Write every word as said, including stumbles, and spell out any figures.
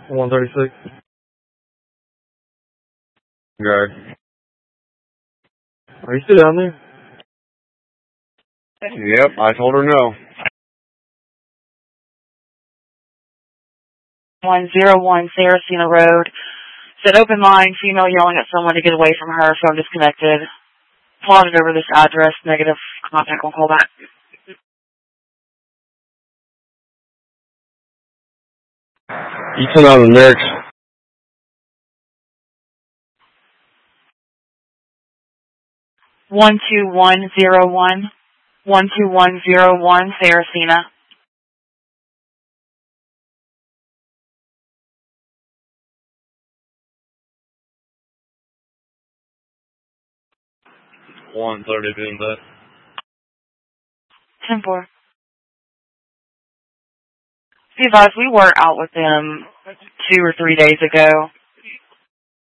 one thirty-six. Guard. Are you still down there? Yep, I told her no. one oh one Saracena Road. Said open line, female yelling at someone to get away from her, phone disconnected. Plotted over this address, negative contact on callback. You sent out the lyrics. one two one zero one. one two one zero one Saracena. one thirty doing that. ten four. Be advised, we were out with them two or three days ago.